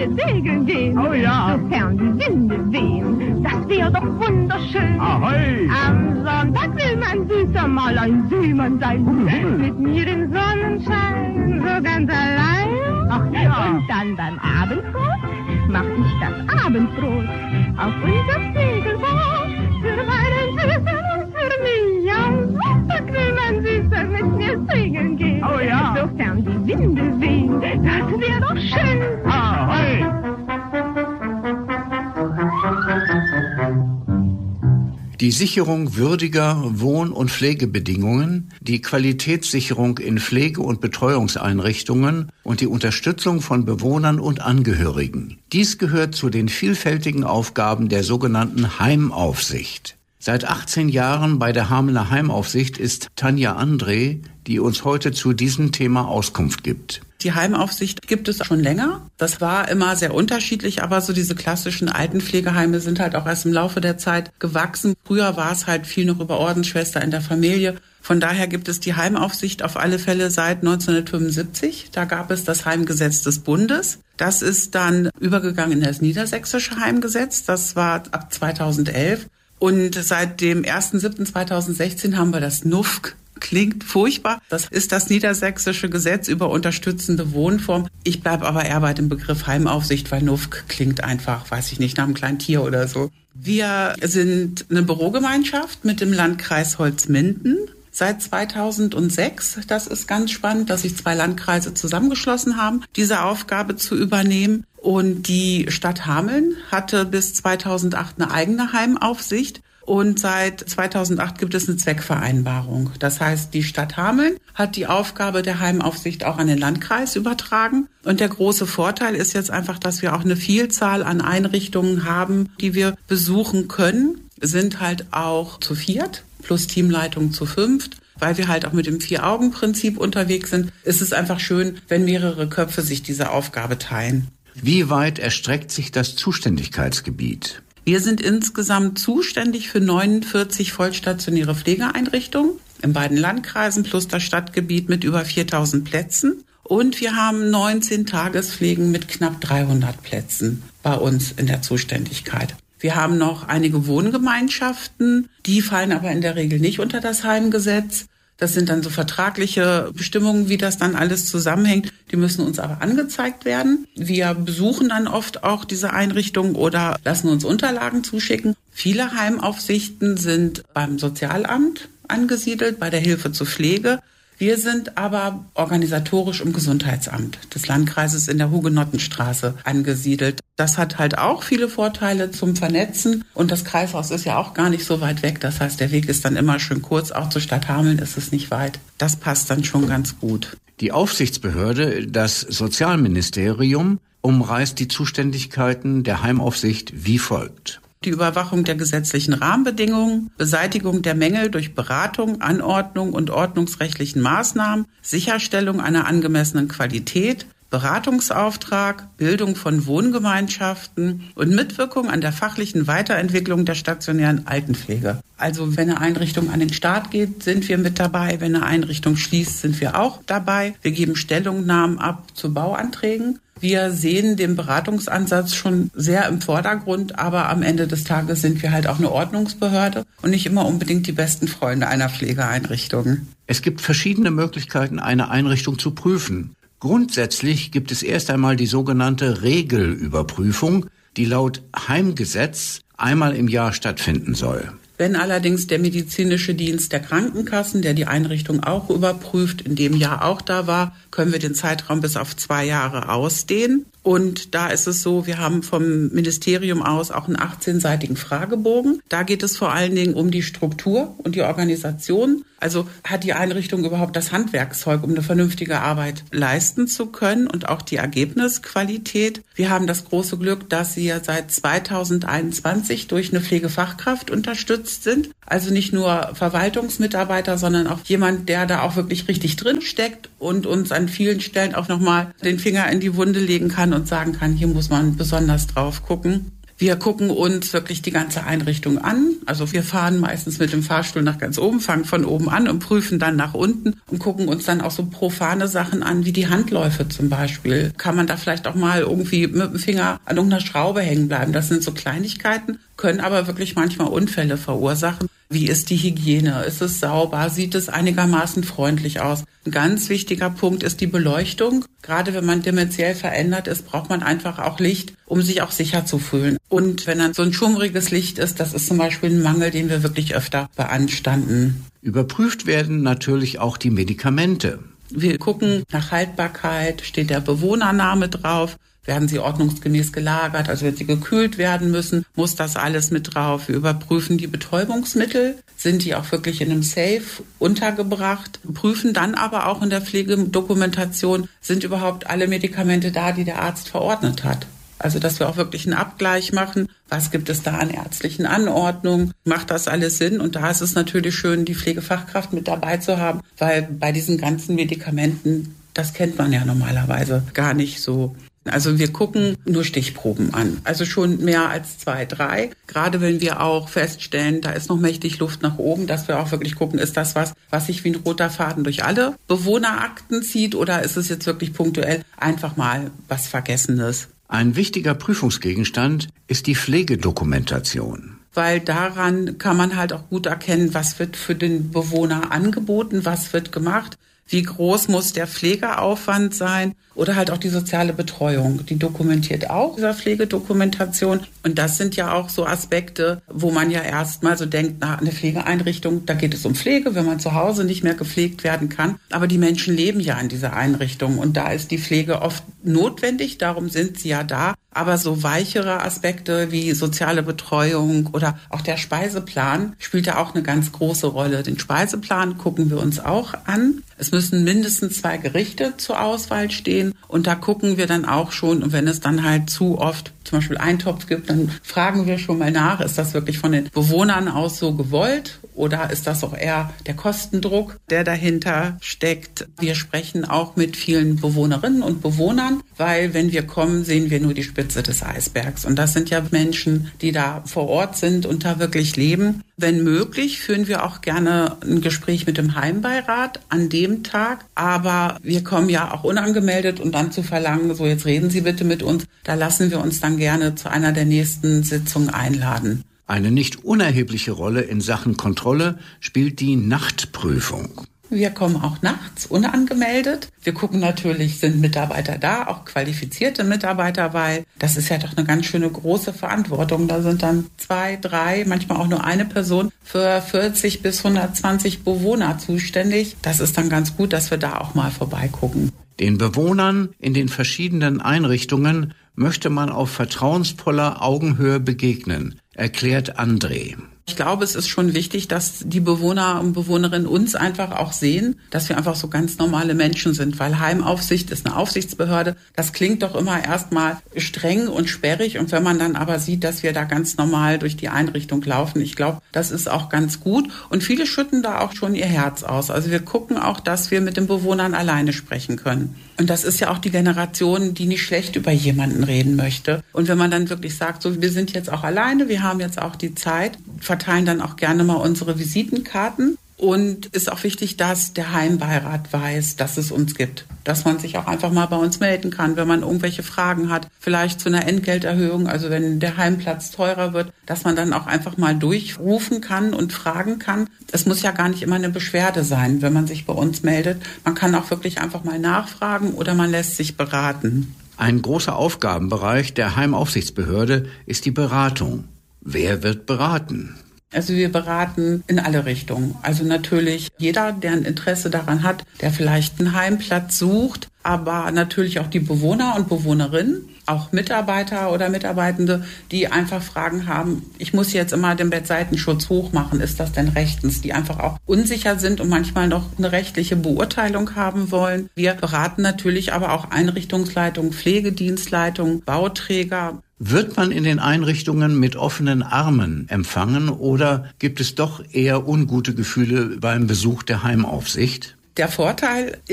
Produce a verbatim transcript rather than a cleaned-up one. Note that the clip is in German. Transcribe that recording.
mir segeln gehen. Oh ja. Sofern die Winde wehen, das wäre doch wunderschön. Ahoi. Am Sonntag will mein Süßer mal ein Seemann sein. Hummel. Mit mir den Sonnenschein, so ganz allein. Ach ja. Und dann beim Abendbrot mach ich das Abendbrot auf unser Segelboot. Für meinen Süßen und für mich. Am Sonntag will mein Süßer mit mir segeln gehen. Oh ja. Sofern die Winde wehen, das wäre doch schön. Ahoi. Die Sicherung würdiger Wohn- und Pflegebedingungen, die Qualitätssicherung in Pflege- und Betreuungseinrichtungen und die Unterstützung von Bewohnern und Angehörigen. Dies gehört zu den vielfältigen Aufgaben der sogenannten Heimaufsicht. Seit achtzehn Jahren bei der Hamelner Heimaufsicht ist Tanja André, die uns heute zu diesem Thema Auskunft gibt. Die Heimaufsicht gibt es schon länger. Das war immer sehr unterschiedlich, aber so diese klassischen Altenpflegeheime sind halt auch erst im Laufe der Zeit gewachsen. Früher war es halt viel noch über Ordensschwester in der Familie. Von daher gibt es die Heimaufsicht auf alle Fälle seit neunzehnhundertfünfundsiebzig. Da gab es das Heimgesetz des Bundes. Das ist dann übergegangen in das niedersächsische Heimgesetz. Das war ab zweitausendelf. Und seit dem ersten siebten zweitausendsechzehn haben wir das N U F G. Klingt furchtbar. Das ist das niedersächsische Gesetz über unterstützende Wohnform. Ich bleibe aber eher bei dem Begriff Heimaufsicht, weil N U F G klingt einfach, weiß ich nicht, nach einem kleinen Tier oder so. Wir sind eine Bürogemeinschaft mit dem Landkreis Holzminden seit zweitausendsechs. Das ist ganz spannend, dass sich zwei Landkreise zusammengeschlossen haben, diese Aufgabe zu übernehmen. Und die Stadt Hameln hatte bis zweitausendacht eine eigene Heimaufsicht. Und seit zweitausendacht gibt es eine Zweckvereinbarung. Das heißt, die Stadt Hameln hat die Aufgabe der Heimaufsicht auch an den Landkreis übertragen. Und der große Vorteil ist jetzt einfach, dass wir auch eine Vielzahl an Einrichtungen haben, die wir besuchen können. Sind halt auch zu viert, plus Teamleitung zu fünft. Weil wir halt auch mit dem Vier-Augen-Prinzip unterwegs sind, ist es einfach schön, wenn mehrere Köpfe sich diese Aufgabe teilen. Wie weit erstreckt sich das Zuständigkeitsgebiet? Wir sind insgesamt zuständig für neunundvierzig vollstationäre Pflegeeinrichtungen in beiden Landkreisen plus das Stadtgebiet mit über viertausend Plätzen. Und wir haben neunzehn Tagespflegen mit knapp dreihundert Plätzen bei uns in der Zuständigkeit. Wir haben noch einige Wohngemeinschaften, die fallen aber in der Regel nicht unter das Heimgesetz. Das sind dann so vertragliche Bestimmungen, wie das dann alles zusammenhängt. Die müssen uns aber angezeigt werden. Wir besuchen dann oft auch diese Einrichtungen oder lassen uns Unterlagen zuschicken. Viele Heimaufsichten sind beim Sozialamt angesiedelt, bei der Hilfe zur Pflege. Wir sind aber organisatorisch im Gesundheitsamt des Landkreises in der Hugenottenstraße angesiedelt. Das hat halt auch viele Vorteile zum Vernetzen und das Kreishaus ist ja auch gar nicht so weit weg. Das heißt, der Weg ist dann immer schön kurz. Auch zur Stadt Hameln ist es nicht weit. Das passt dann schon ganz gut. Die Aufsichtsbehörde, das Sozialministerium, umreißt die Zuständigkeiten der Heimaufsicht wie folgt. Die Überwachung der gesetzlichen Rahmenbedingungen, Beseitigung der Mängel durch Beratung, Anordnung und ordnungsrechtlichen Maßnahmen, Sicherstellung einer angemessenen Qualität, Beratungsauftrag, Bildung von Wohngemeinschaften und Mitwirkung an der fachlichen Weiterentwicklung der stationären Altenpflege. Also wenn eine Einrichtung an den Start geht, sind wir mit dabei. Wenn eine Einrichtung schließt, sind wir auch dabei. Wir geben Stellungnahmen ab zu Bauanträgen. Wir sehen den Beratungsansatz schon sehr im Vordergrund, aber am Ende des Tages sind wir halt auch eine Ordnungsbehörde und nicht immer unbedingt die besten Freunde einer Pflegeeinrichtung. Es gibt verschiedene Möglichkeiten, eine Einrichtung zu prüfen. Grundsätzlich gibt es erst einmal die sogenannte Regelüberprüfung, die laut Heimgesetz einmal im Jahr stattfinden soll. Wenn allerdings der medizinische Dienst der Krankenkassen, der die Einrichtung auch überprüft, in dem Jahr auch da war, können wir den Zeitraum bis auf zwei Jahre ausdehnen. Und da ist es so, wir haben vom Ministerium aus auch einen achtzehnseitigen Fragebogen. Da geht es vor allen Dingen um die Struktur und die Organisation. Also hat die Einrichtung überhaupt das Handwerkszeug, um eine vernünftige Arbeit leisten zu können und auch die Ergebnisqualität. Wir haben das große Glück, dass wir seit zweitausendeinundzwanzig durch eine Pflegefachkraft unterstützt sind. Also nicht nur Verwaltungsmitarbeiter, sondern auch jemand, der da auch wirklich richtig drin steckt und uns an vielen Stellen auch nochmal den Finger in die Wunde legen kann und sagen kann, hier muss man besonders drauf gucken. Wir gucken uns wirklich die ganze Einrichtung an. Also wir fahren meistens mit dem Fahrstuhl nach ganz oben, fangen von oben an und prüfen dann nach unten und gucken uns dann auch so profane Sachen an, wie die Handläufe zum Beispiel. Kann man da vielleicht auch mal irgendwie mit dem Finger an irgendeiner Schraube hängen bleiben? Das sind so Kleinigkeiten, können aber wirklich manchmal Unfälle verursachen. Wie ist die Hygiene? Ist es sauber? Sieht es einigermaßen freundlich aus? Ein ganz wichtiger Punkt ist die Beleuchtung. Gerade wenn man dementiell verändert ist, braucht man einfach auch Licht, um sich auch sicher zu fühlen. Und wenn dann so ein schummriges Licht ist, das ist zum Beispiel ein Mangel, den wir wirklich öfter beanstanden. Überprüft werden natürlich auch die Medikamente. Wir gucken nach Haltbarkeit, steht der Bewohnername drauf, werden sie ordnungsgemäß gelagert, also wenn sie gekühlt werden müssen, muss das alles mit drauf. Wir überprüfen die Betäubungsmittel, sind die auch wirklich in einem Safe untergebracht, prüfen dann aber auch in der Pflegedokumentation, sind überhaupt alle Medikamente da, die der Arzt verordnet hat. Also dass wir auch wirklich einen Abgleich machen, was gibt es da an ärztlichen Anordnungen, macht das alles Sinn? Und da ist es natürlich schön, die Pflegefachkraft mit dabei zu haben, weil bei diesen ganzen Medikamenten, das kennt man ja normalerweise gar nicht so. Also wir gucken nur Stichproben an, also schon mehr als zwei, drei. Gerade wenn wir auch feststellen, da ist noch mächtig Luft nach oben, dass wir auch wirklich gucken, ist das was, was sich wie ein roter Faden durch alle Bewohnerakten zieht oder ist es jetzt wirklich punktuell einfach mal was Vergessenes? Ein wichtiger Prüfungsgegenstand ist die Pflegedokumentation. Weil daran kann man halt auch gut erkennen, was wird für den Bewohner angeboten, was wird gemacht. Wie groß muss der Pflegeaufwand sein oder halt auch die soziale Betreuung. Die dokumentiert auch dieser Pflegedokumentation. Und das sind ja auch so Aspekte, wo man ja erstmal so denkt, na, eine Pflegeeinrichtung, da geht es um Pflege, wenn man zu Hause nicht mehr gepflegt werden kann. Aber die Menschen leben ja in dieser Einrichtung und da ist die Pflege oft notwendig, darum sind sie ja da. Aber so weichere Aspekte wie soziale Betreuung oder auch der Speiseplan spielt ja auch eine ganz große Rolle. Den Speiseplan gucken wir uns auch an. Es müssen mindestens zwei Gerichte zur Auswahl stehen und da gucken wir dann auch schon, und wenn es dann halt zu oft zum Beispiel Eintopf gibt, dann fragen wir schon mal nach, ist das wirklich von den Bewohnern aus so gewollt oder ist das auch eher der Kostendruck, der dahinter steckt? Wir sprechen auch mit vielen Bewohnerinnen und Bewohnern, weil wenn wir kommen, sehen wir nur die Spitze des Eisbergs und das sind ja Menschen, die da vor Ort sind und da wirklich leben. Wenn möglich, führen wir auch gerne ein Gespräch mit dem Heimbeirat an dem Tag. Aber wir kommen ja auch unangemeldet und dann zu verlangen, so jetzt reden Sie bitte mit uns, da lassen wir uns dann gerne zu einer der nächsten Sitzungen einladen. Eine nicht unerhebliche Rolle in Sachen Kontrolle spielt die Nachtprüfung. Wir kommen auch nachts unangemeldet. Wir gucken natürlich, sind Mitarbeiter da, auch qualifizierte Mitarbeiter, weil das ist ja doch eine ganz schöne große Verantwortung. Da sind dann zwei, drei, manchmal auch nur eine Person für vierzig bis hundertzwanzig Bewohner zuständig. Das ist dann ganz gut, dass wir da auch mal vorbeigucken. Den Bewohnern in den verschiedenen Einrichtungen möchte man auf vertrauensvoller Augenhöhe begegnen, erklärt André. Ich glaube, es ist schon wichtig, dass die Bewohner und Bewohnerinnen uns einfach auch sehen, dass wir einfach so ganz normale Menschen sind, weil Heimaufsicht ist eine Aufsichtsbehörde. Das klingt doch immer erstmal streng und sperrig und wenn man dann aber sieht, dass wir da ganz normal durch die Einrichtung laufen, ich glaube, das ist auch ganz gut und viele schütten da auch schon ihr Herz aus. Also wir gucken auch, dass wir mit den Bewohnern alleine sprechen können. Und das ist ja auch die Generation, die nicht schlecht über jemanden reden möchte. Und wenn man dann wirklich sagt, so, wir sind jetzt auch alleine, wir haben jetzt auch die Zeit, verteilen dann auch gerne mal unsere Visitenkarten. Und ist auch wichtig, dass der Heimbeirat weiß, dass es uns gibt. Dass man sich auch einfach mal bei uns melden kann, wenn man irgendwelche Fragen hat. Vielleicht zu einer Entgelterhöhung, also wenn der Heimplatz teurer wird, dass man dann auch einfach mal durchrufen kann und fragen kann. Es muss ja gar nicht immer eine Beschwerde sein, wenn man sich bei uns meldet. Man kann auch wirklich einfach mal nachfragen oder man lässt sich beraten. Ein großer Aufgabenbereich der Heimaufsichtsbehörde ist die Beratung. Wer wird beraten? Also wir beraten in alle Richtungen. Also natürlich jeder, der ein Interesse daran hat, der vielleicht einen Heimplatz sucht, aber natürlich auch die Bewohner und Bewohnerinnen, auch Mitarbeiter oder Mitarbeitende, die einfach Fragen haben, ich muss jetzt immer den Bettseitenschutz hochmachen, ist das denn rechtens? Die einfach auch unsicher sind und manchmal noch eine rechtliche Beurteilung haben wollen. Wir beraten natürlich aber auch Einrichtungsleitungen, Pflegedienstleitungen, Bauträger. Wird man in den Einrichtungen mit offenen Armen empfangen oder gibt es doch eher ungute Gefühle beim Besuch der Heimaufsicht? Der Vorteil